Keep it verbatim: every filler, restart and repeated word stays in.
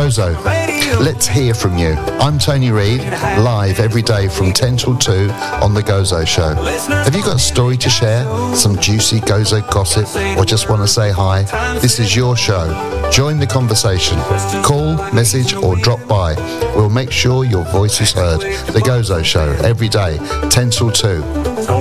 Gozo. Let's hear from you. I'm Tony Reid, live every day from ten till two on The Gozo Show. Have you got a story to share? Some juicy Gozo gossip? Or just want to say hi? This is your show. Join the conversation. Call, message or drop by. We'll make sure your voice is heard. The Gozo Show, every day, ten till two.